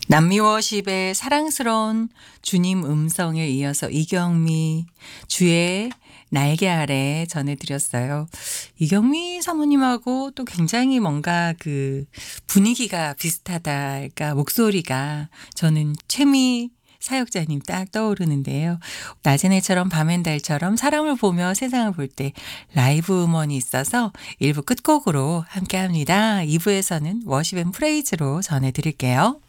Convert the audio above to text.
남미워십의 사랑스러운 주님 음성에 이어서 이경미 주의 날개 아래 전해드렸어요. 이경미 사모님하고 또 굉장히 뭔가 그 분위기가 비슷하달까 목소리가 저는 최미 사역자님 딱 떠오르는데요. 낮은 해처럼 밤엔 달처럼 사람을 보며 세상을 볼 때 라이브 음원이 있어서 1부 끝곡으로 함께합니다. 2부에서는 워십 앤 프레이즈로 전해드릴게요.